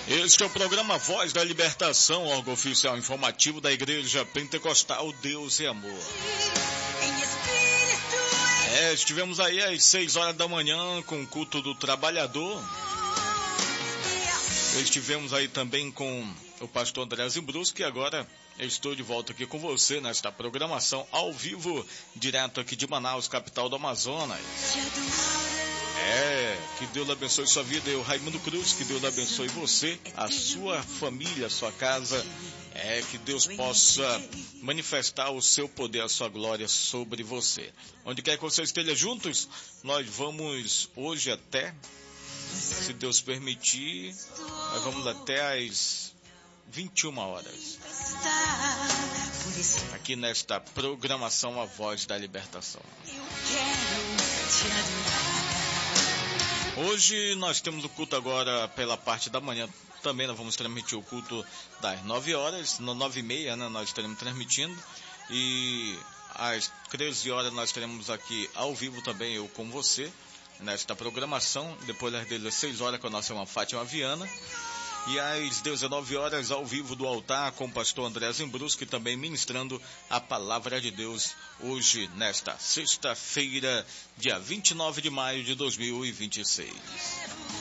Este é o programa Voz da Libertação, órgão oficial informativo da Igreja Pentecostal Deus e Amor. Estivemos aí às 6 horas da manhã com o culto do trabalhador. Estivemos aí também com o pastor André Zimbruski e agora estou de volta aqui com você nesta programação ao vivo, direto aqui de Manaus, capital do Amazonas. Que Deus abençoe sua vida, eu, Raimundo Cruz, que Deus abençoe você, a sua família, a sua casa, que Deus possa manifestar o seu poder, a sua glória sobre você. Onde quer que você esteja juntos, nós vamos hoje até, se Deus permitir, nós vamos até às 21 horas. Aqui nesta programação A Voz da Libertação. Hoje nós temos o culto agora pela parte da manhã. Também nós vamos transmitir o culto das 9 horas, no 9h30, né, nós estaremos transmitindo. E às 13 horas nós teremos aqui ao vivo também, eu com você, nesta programação. Depois das 16 horas com a nossa irmã Fátima Viana. E às 19 horas ao vivo do altar com o pastor André Zimbruski, também ministrando a palavra de Deus hoje, nesta sexta-feira, dia 29 de maio de 2026.